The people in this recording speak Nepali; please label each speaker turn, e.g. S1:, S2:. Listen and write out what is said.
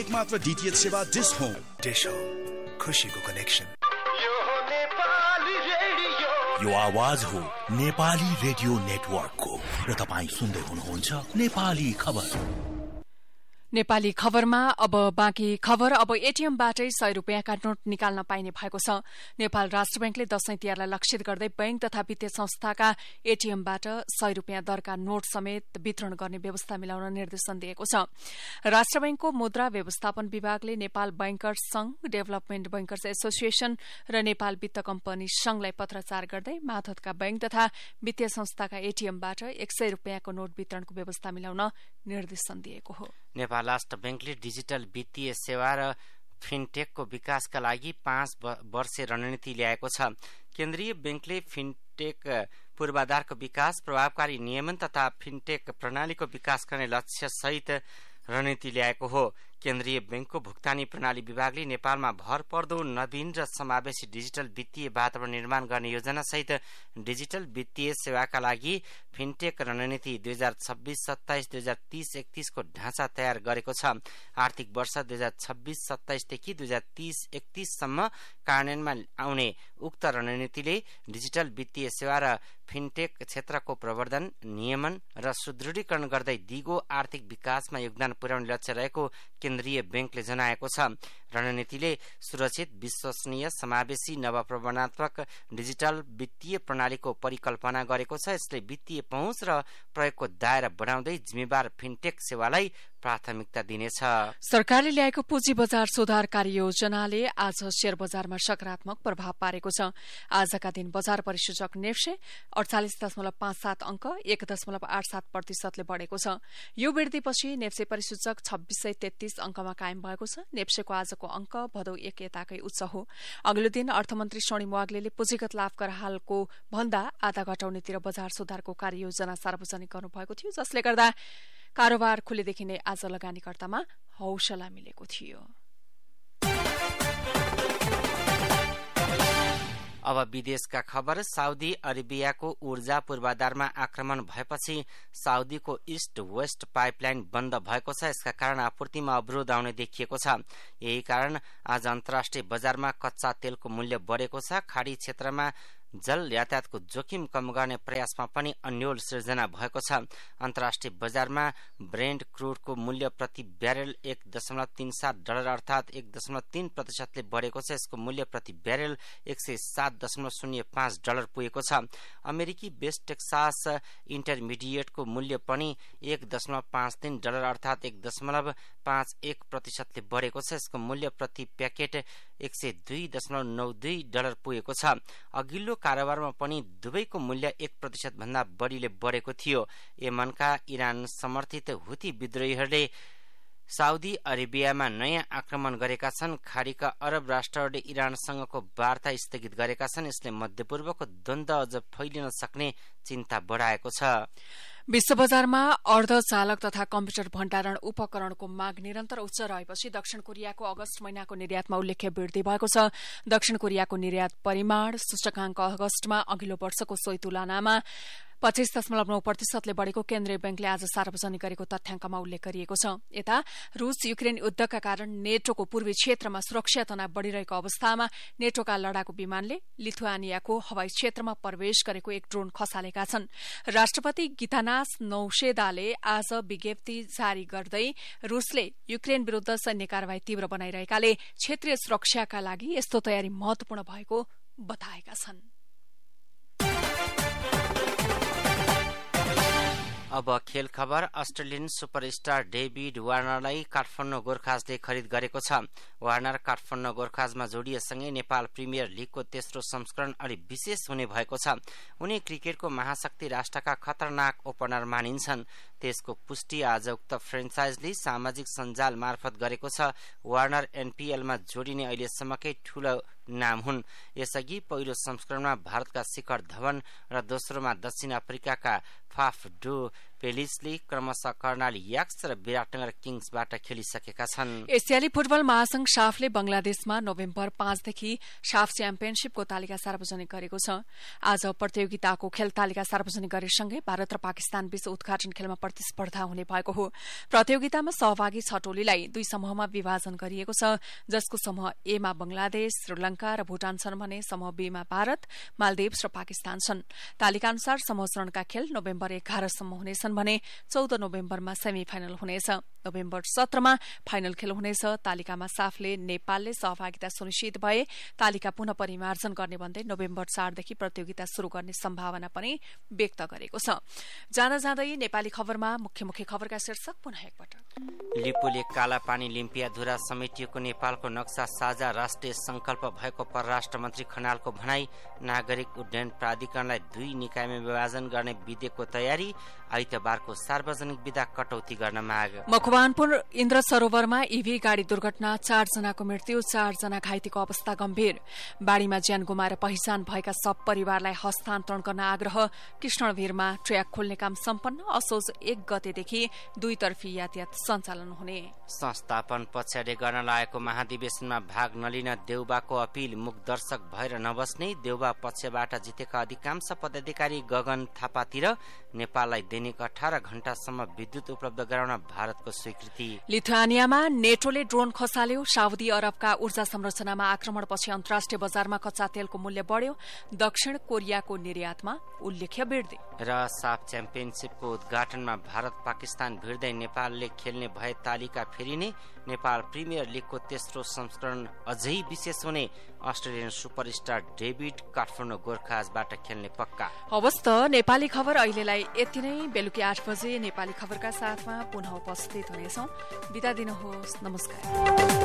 S1: एकमात्र डीटीएच सेवा डिश होम।
S2: डिश होम, खुशीको कनेक्सन।
S3: यो आवाज हो नेपाली रेडियो नेटवर्कको र तपाईँ सुन्दै हुनुहुन्छ नेपाली खबर।
S4: नेपाली खबरमा अब बाँकी खबर। अब एटीएमबाटै 100 रुपियाँका नोट निकाल्न पाइने भएको छ। नेपाल राष्ट्र बैंकले दशैं तिहारलाई लक्षित गर्दै बैंक तथा वित्तीय संस्थाका एटीएमबाट 100 रुपियाँ दरका नोट समेत वितरण गर्ने व्यवस्था मिलाउन निर्देशन दिएको छ। राष्ट्र बैंकको मुद्रा व्यवस्थापन विभागले नेपाल बैंकर्स संघ, डेभलपमेन्ट बैंकर्स एसोसिएशन र नेपाल वित्त कम्पनी संघलाई पत्राचार गर्दै मातहतका बैंक तथा वित्तीय संस्थाका एटीएमबाट 100 रुपियाँको नोट वितरणको व्यवस्था मिलाउन निर्देशन दिएको हो।
S5: नेपाल राष्ट्र बैंकले डिजिटल वित्तीय सेवा र फिनटेकको विकासका लागि 5 वर्षे रणनीति ल्याएको छ। केन्द्रीय बैंकले फिनटेक पूर्वाधारको विकास, प्रभावकारी नियमन तथा फिनटेक प्रणालीको विकास गर्ने लक्ष्य सहित रणनीति ल्याएको हो। केन्द्रीय बैंकको भुक्तानी प्रणाली विभागले नेपालमा भर पर्दो नवीन र समावेशी डिजिटल वित्तीय वातावरण निर्माण गर्ने योजना सहित डिजिटल वित्तीय सेवाका लागि फिनटेक रणनीति 2026-27, 2030-31 को ढाँचा तयार गरेको छ। आर्थिक वर्ष 2026-27 देखि 2030-31 सम्म कार्यान्वयनमा आउने उक्त रणनीतिले डिजिटल वित्तीय सेवा र फिनटेक क्षेत्रको प्रवर्धन, नियमन र सुदृढीकरण गर्दै दिगो आर्थिक विकासमा योगदान पुर्याउने लक्ष्य रहेको केन्द्रीय बैंकले जनाएको छ। रणनीतिले सुरक्षित, विश्वसनीय, समावेशी, नवप्रवर्तनात्मक डिजिटल वित्तीय प्रणालीको परिकल्पना गरेको छ। यसले वित्तीय पहुँच र प्रयोगको दायरा बढाउँदै जिम्मेवार फिनटेक सेवालाई प्राथमिकता दिनेछ।
S4: सरकारले ल्याएको पुँजी बजार सुधार कार्ययोजनाले आज शेयर बजारमा सकारात्मक प्रभाव पारेको छ। आजका दिन बजार परिसूचक नेप्से 48.57 अंक 1.87% बढेको छ। यो वृद्धिपछि नेप्से परिसूचक 2633 अंकमा कायम भएको छ। नेप्सेको आजको अंक भदौ 1 यताकै उच्च हो। अघिल्लो दिन अर्थमन्त्री सोनिम वाग्लेले पुँजीगत लाभ कर हालको भन्दा आधा घटाउनेतिर बजार सुधारको कार्ययोजना सार्वजनिक गर्नुभएको थियो, जसले गर्दा कारोबार खुलेदेखि नै आज लगानीकर्तामा हौसला मिलेको थियो।
S5: अब विदेशका खबर। साउदी अरेबियाको ऊर्जा पूर्वाधारमा आक्रमण भएपछि साउदीको इस्ट वेस्ट पाइपलाइन बन्द भएको छ। यसका कारण आपूर्तिमा अवरोध आउने देखिएको छ। यही कारण आज अन्तर्राष्ट्रिय बजारमा कच्चा तेलको मूल्य बढेको छ। खाडी क्षेत्रमा जल यातायातको जोखिम कम गर्ने प्रयासमा पनि अन्यल सृजना भएको छ। अन्तर्राष्ट्रिय बजारमा ब्रेन्ट क्रूडको मूल्य प्रति ब्यारेल $1.37 अर्थात 1.3% बढेको छ। यसको मूल्य प्रति ब्यारेल $107.05 पुगेको छ। अमेरिकी वेस्ट टेक्सास इन्टरमिडिएटको मूल्य पनि $1.53 अर्थात 1.51% बढेको छ। यसको मूल्य प्रति प्याकेट $102.92 पुगेको छ। अघिल्लो कारोबारमा पनि दुवैको मूल्य 1% भन्दा बढीले बढेको थियो। यमनका इरान समर्थित हुती विद्रोहीहरूले साउदी अरेबियामा नयाँ आक्रमण गरेका छन्। खाडीका अरब राष्ट्रहरूले इरानसँगको वार्ता स्थगित गरेका छन्। यसले मध्यपूर्वको द्वन्द्व अझ फैलिन सक्ने चिन्ता बढाएको छ।
S4: विश्व बजारमा अर्धचालक तथा कम्प्युटर भण्डारण उपकरणको माग निरन्तर उच्च रहेपछि दक्षिण कोरियाको अगस्त महिनाको निर्यातमा उल्लेख्य वृद्धि भएको छ। दक्षिण कोरियाको निर्यात परिमाण सूचकांक अगस्तमा अघिल्लो वर्षको सोही तुलनामा 25.9% बढेको केन्द्रीय बैंकले आज सार्वजनिक गरेको तथ्याङ्कमा उल्लेख गरिएको छ। यता रूस युक्रेन युद्धका कारण नेटोको पूर्वी क्षेत्रमा सुरक्षा तनाव बढ़िरहेको अवस्थामा नेटोका लडाकु विमानले लिथुआनियाको हवाई क्षेत्रमा प्रवेश गरेको एक ड्रोन खसालेका छन्। राष्ट्रपति गीतानास नौसेदाले आज विज्ञप्ति जारी गर्दै रूसले युक्रेन विरूद्ध सैन्य कारवाही तीव्र बनाइरहेकाले क्षेत्रीय सुरक्षाका लागि यस्तो तयारी महत्वपूर्ण भएको बताएका छन्।
S5: अब खेल खबर। अस्ट्रेलियन सुपरस्टार डेभिड वार्नरलाई काठमाडौँ गोर्खाजले खरिद गरेको छ। वार्नर काठमाडौँ गोर्खाजमा जोडिएसँगै नेपाल प्रिमियर लिगको तेस्रो संस्करण अलि विशेष हुने भएको छ। उनी क्रिकेटको महाशक्ति राष्ट्रका खतरनाक ओपनर मानिन्छन्। त्यसको पुष्टि आज उक्त फ्रेन्चाइजले सामाजिक सञ्जाल मार्फत गरेको छ। वार्नर एनपीएलमा जोडिने अहिलेसम्मकै ठूलो नाम हुन्। यसअघि पहिलो संस्करणमा भारतका शिखर धवन र दोस्रोमा दक्षिण अफ्रिकाका फाफ डु पेलिसले क्रमशः कर्णाली याक्स र विराटनगर किङ्सबाट खेलिसकेका छन्।
S4: एसियाली फुटबल महासंघ साफले बंगलादेशमा नोभेम्बर 5 देखि साफ च्याम्पियनशीपको तालिका सार्वजनिक गरेको छ। आज प्रतियोगिताको खेल तालिका सार्वजनिक गरेसँगै भारत र पाकिस्तान बीच उद्घाटन खेलमा प्रतिस्पर्धा हुने भएको हो। प्रतियोगितामा सहभागी 6 टोलीलाई 2 समूहमा विभाजन गरिएको छ, जसको समूह ए मा बंगलादेश, श्रीलंका र भूटान छन् भने समूह बी मा भारत, मालदिव्स र पाकिस्तान छन्। तालिका अनुसार समूह चरणका खेल नोभेम्बर 11 सम्म हुनेछन् भने 14 नोभेम्बरमा सेमी फाइनल हुनेछ। नोभेम्बर 17 मा फाइनल खेल हुनेछ। तालिकामा साफले नेपालले सहभागिता सुनिश्चित भए तालिका पुनः परिमार्जन गर्ने भन्दै नोभेम्बर 4 देखि प्रतियोगिता शुरू गर्ने सम्भावना पनि व्यक्त गरेको छ। जाँदा जाँदै नेपाली खबरमा मुख्य खबरका शीर्षक पुनः एकपटक।
S5: लिपुले कालापानी लिम्पियाधुरा समेटिएको नेपालको नक्सा साझा राष्ट्रिय संकल्प भएको परराष्ट्र मन्त्री खनालको भनाई। नागरिक उड्डयन प्राधिकरणलाई 2 निकायमा विभाजन गर्ने विधेयकको तयारी। आइतबारको सार्वजनिक विदा कटौती गर्न माग।
S4: मकवानपुर इन्द्र सरोवरमा ईभी गाड़ी दुर्घटना, 4 जनाको मृत्यु, 4 जना घाइतेको अवस्था गम्भीर। बाढ़ीमा ज्यान गुमाएर पहिचान भएका सब परिवारलाई हस्तान्तरण गर्न आग्रह। कृष्णवीरमा ट्र्याक खोल्ने काम सम्पन्न। असोज 1 गतेदेखि 2 तर्फी यातायात सञ्चालन हुने।
S5: संस्थापन पछाडि गर्न लागेको महाधिवेशनमा भाग नलिन देउबाको अपील। मुख दर्शक भएर नबस्ने। देउबा पक्षबाट जितेका अधिकांश पदाधिकारी गगन थापातिर नेपाललाई दैनिक 18 घण्टासम्म विद्युत उपलब्ध गराउन भारतको स्वीकृति।
S4: लिथुआनियामा नेटोले ड्रोन खसाल्यो। साउदी अरबका ऊर्जा संरचनामा आक्रमणपछि अन्तर्राष्ट्रिय बजारमा कच्चा तेलको मूल्य बढ्यो। दक्षिण कोरियाको निर्यातमा उल्लेख्य वृद्धि।
S5: र साफ च्याम्पियनशीपको उद्घाटनमा भारत पाकिस्तान भिड्दै नेपालले खेल्ने भए तालिका फेरिने। नेपाल प्रिमियर लीगको तेस्रो संस्करण अझै विशेष हुने। अस्ट्रेलियन सुपरस्टार डेभिड काठमाडौँ गोर्खाजबाट खेल्ने पक्का।
S4: अवस्थ नेपाली खबर अहिलेलाई यति नै। बेलुकी 8 बजे नेपाली खबरका साथमा पुनः उपस्थित हुनेछौं। बिदा दिनुहोस्। नमस्कार।